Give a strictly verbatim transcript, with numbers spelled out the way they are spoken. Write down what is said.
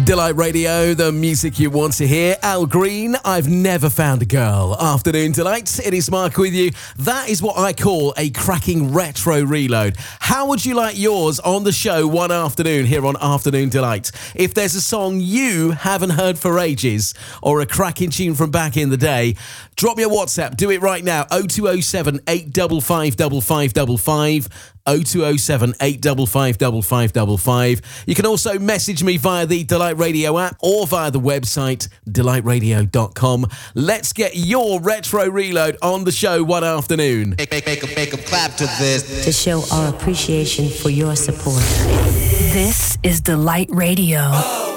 Delight Radio, the music you want to hear. Al Green, I've never found a girl. Afternoon Delights, it is Mark with you. That is what I call a cracking retro reload. How would you like yours on the show one afternoon here on Afternoon Delight? If there's a song you haven't heard for ages or a cracking tune from back in the day, drop me a WhatsApp. Do it right now. oh two oh seven, eight five five, five five five five. oh two oh seven, eight five five, five five five five. You can also message me via the Delight Radio app or via the website delight radio dot com. Let's get your retro reload on the show one afternoon. Make, make, make, them, make them clap to this. To show our appreciation for your support. This is Delight Radio. Oh.